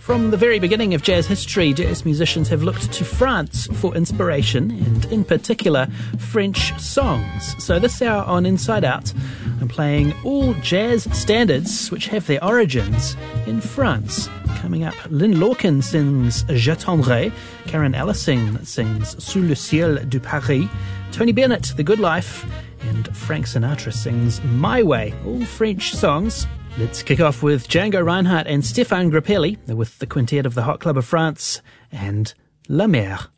From the very beginning of jazz history, jazz musicians have looked to France for inspiration, and in particular, French songs. So this hour on Inside Out, I'm playing all jazz standards which have their origins in France. Coming up, Lynn Lorcan sings J'attendrai, Karen Ellising sings Sous le ciel de Paris, Tony Bennett, The Good Life, and Frank Sinatra sings My Way, all French songs. Let's kick off with Django Reinhardt and Stéphane Grappelli with the quintet of the Hot Club of France and La Mer.